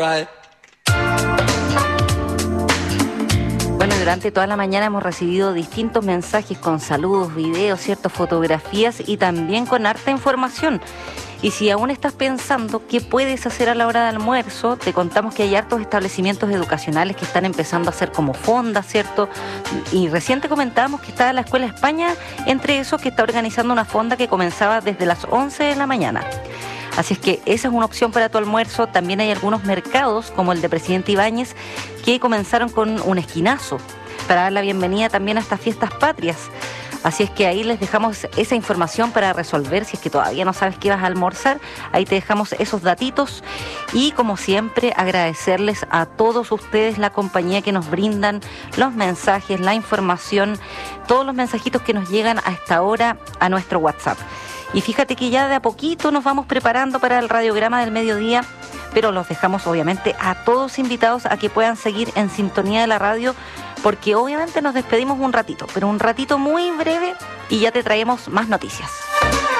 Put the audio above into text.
right. Bueno, durante toda la mañana hemos recibido distintos mensajes con saludos, videos, ciertas fotografías y también con harta información. Y si aún estás pensando qué puedes hacer a la hora de almuerzo, te contamos que hay hartos establecimientos educacionales que están empezando a hacer como fondas, ¿cierto? Y recién te comentábamos que está la Escuela España, entre esos que está organizando una fonda que comenzaba desde las 11 de la mañana. Así es que esa es una opción para tu almuerzo. También hay algunos mercados, como el de Presidente Ibáñez, que comenzaron con un esquinazo para dar la bienvenida también a estas fiestas patrias. Así es que ahí les dejamos esa información para resolver si es que todavía no sabes qué vas a almorzar. Ahí te dejamos esos datitos y, como siempre, agradecerles a todos ustedes la compañía que nos brindan, los mensajes, la información, todos los mensajitos que nos llegan a esta hora a nuestro WhatsApp. Y fíjate que ya de a poquito nos vamos preparando para el radiograma del mediodía, pero los dejamos obviamente a todos invitados a que puedan seguir en sintonía de la radio, porque obviamente nos despedimos un ratito, pero un ratito muy breve y ya te traemos más noticias.